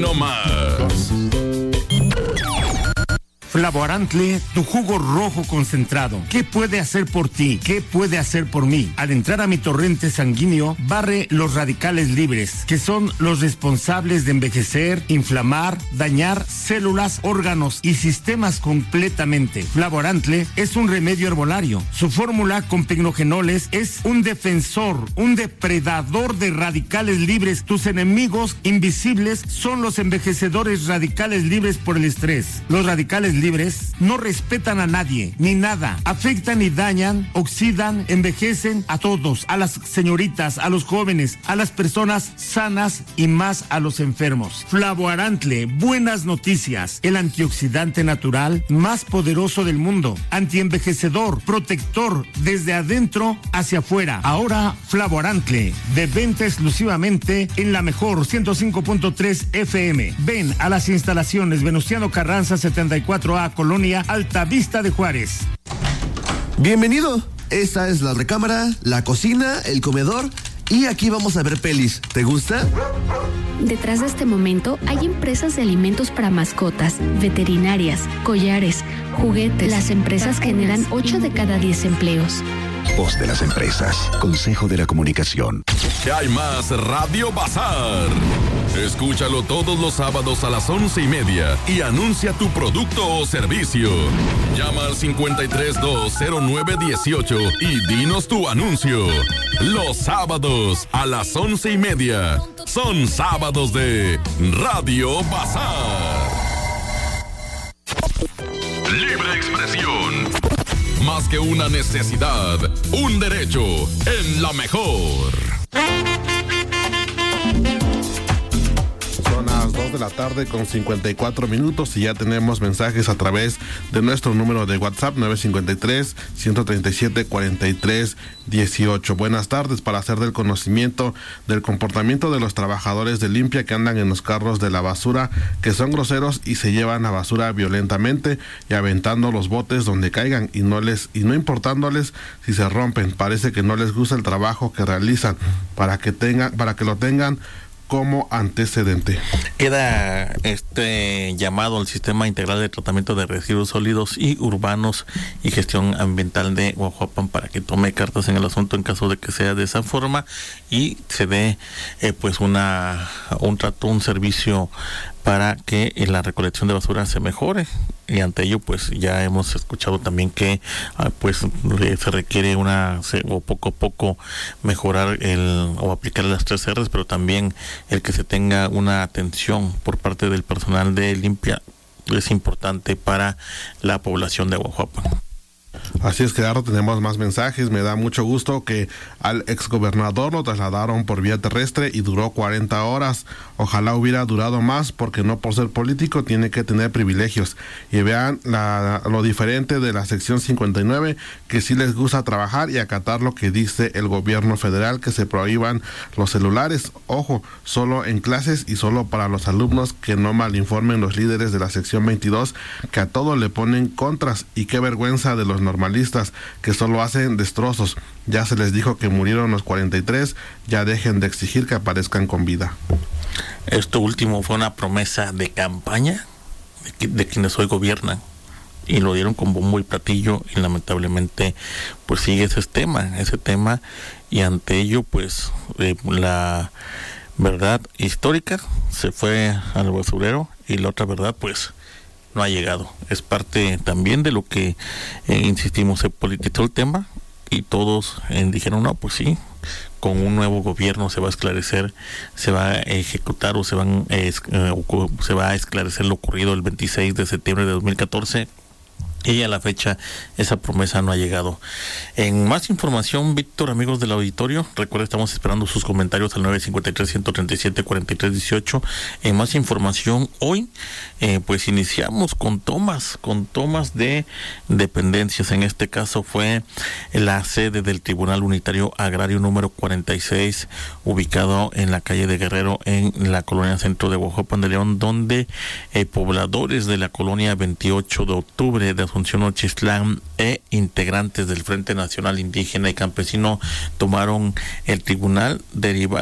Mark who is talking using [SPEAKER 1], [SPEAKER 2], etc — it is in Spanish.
[SPEAKER 1] no más.
[SPEAKER 2] Flavoarantle, tu jugo rojo concentrado. ¿Qué puede hacer por ti? ¿Qué puede hacer por mí? Al entrar a mi torrente sanguíneo, barre los radicales libres, que son los responsables de envejecer, inflamar, dañar células, órganos y sistemas completamente. Flavoarantle es un remedio herbolario. Su fórmula con pignogenoles es un defensor, un depredador de radicales libres. Tus enemigos invisibles son los envejecedores radicales libres por el estrés. Los radicales libres no respetan a nadie ni nada, afectan y dañan, oxidan, envejecen a todos, a las señoritas, a los jóvenes, a las personas sanas y más a los enfermos. Flavoarantle, buenas noticias, el antioxidante natural más poderoso del mundo, antienvejecedor, protector desde adentro hacia afuera. Ahora Flavoarantle, de venta exclusivamente en la mejor 105.3 FM. Ven a las instalaciones Venustiano Carranza 74A, Colonia Altavista de Juárez.
[SPEAKER 3] Bienvenido. Esta es la recámara, la cocina, el comedor y aquí vamos a ver pelis. ¿Te gusta?
[SPEAKER 4] Detrás de este momento hay empresas de alimentos para mascotas, veterinarias, collares, juguetes. Las empresas generan 8 de cada 10 empleos.
[SPEAKER 5] Voz de las empresas. Consejo de la Comunicación.
[SPEAKER 1] Hay más Radio Bazar. Escúchalo todos los sábados a las 11:30 y anuncia tu producto o servicio. Llama al 5320918 y dinos tu anuncio. Los sábados a las 11:30 son sábados de Radio Bazar. Libre expresión. Más que una necesidad, un derecho en la mejor.
[SPEAKER 6] Son las 2 de la tarde con 54 minutos y ya tenemos mensajes a través de nuestro número de WhatsApp 953-137-4318. Buenas tardes, para hacer del conocimiento del comportamiento de los trabajadores de limpia que andan en los carros de la basura, que son groseros y se llevan la basura violentamente y aventando los botes donde caigan y no importándoles si se rompen. Parece que no les gusta el trabajo que realizan, para que lo tengan como antecedente.
[SPEAKER 7] Queda este llamado al Sistema Integral de Tratamiento de Residuos Sólidos y Urbanos y Gestión Ambiental de Guajuapan para que tome cartas en el asunto en caso de que sea de esa forma y se dé un servicio para que la recolección de basura se mejore. Y ante ello pues ya hemos escuchado también que se requiere poco a poco mejorar o aplicar las 3 R's, pero también el que se tenga una atención por parte del personal de limpia es importante para la población de Guajuapan.
[SPEAKER 6] Así es que ahora tenemos más mensajes. Me da mucho gusto que al exgobernador lo trasladaron por vía terrestre y duró 40 horas. Ojalá hubiera durado más, porque no por ser político tiene que tener privilegios. Y vean lo diferente de la sección 59, que sí les gusta trabajar y acatar lo que dice el gobierno federal, que se prohíban los celulares. Ojo, solo en clases y solo para los alumnos, que no malinformen los líderes de la sección 22, que a todo le ponen contras. Y qué vergüenza de los normalistas, que solo hacen destrozos. Ya se les dijo que murieron los 43, ya dejen de exigir que aparezcan con vida.
[SPEAKER 7] Esto último fue una promesa de campaña de quienes hoy gobiernan y lo dieron con bombo y platillo, y lamentablemente pues sigue ese tema y ante ello pues la verdad histórica se fue al basurero y la otra verdad pues no ha llegado. Es parte también de lo que insistimos, se politizó el tema y todos dijeron no, pues sí, con un nuevo gobierno se va a esclarecer, se va a ejecutar o se va a esclarecer lo ocurrido el 26 de septiembre de 2014. Y a la fecha esa promesa no ha llegado. En más información, Víctor, amigos del auditorio, recuerda, estamos esperando sus comentarios al 953-137-4318. En más información, hoy pues iniciamos con tomas de dependencias. En este caso fue la sede del Tribunal Unitario Agrario número 46, ubicado en la calle de Guerrero, en la colonia centro de Guajuapan de León, donde pobladores de la colonia 28 de octubre de Asunción Ochistlán e integrantes del Frente Nacional Indígena y Campesino tomaron el tribunal derivado